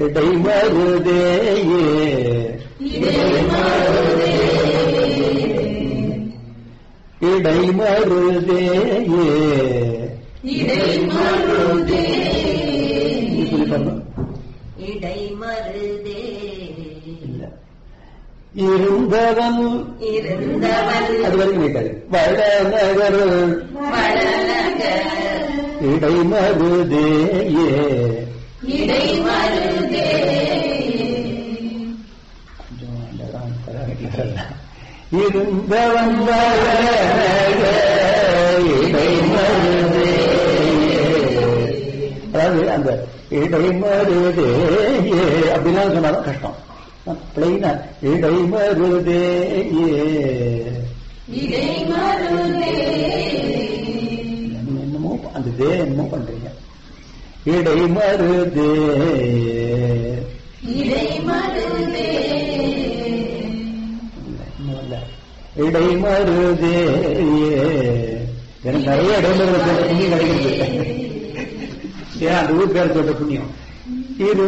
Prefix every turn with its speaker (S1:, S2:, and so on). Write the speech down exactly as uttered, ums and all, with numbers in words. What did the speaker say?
S1: இடைமருதேயே இடைமருதேயே
S2: இடைமருதே
S1: இருந்தவன்
S2: இருந்தவன்
S1: அது வரைக்கும் வைக்காது. வடநகர்
S2: வடநகர்
S1: இடைமருதேயே
S2: இடைமருதே
S1: இருந்தவன் வடநகர் இடைமருதேயே. அதாவது அந்த இடைமருதேயே அப்படின்னா சொன்னாலும் கஷ்டம். பிளைனா இடைமருதேயே என்னமோ அந்த தே என்னமோ பண்றீங்க. இடைமருதே இடைமருதே எனக்கு நிறைய இடைமருது சொல்ற புண்ணியம் கிடைக்கிறது. ஏன் அந்த ஊர் பேர் சொல்ற புண்ணியம். இரு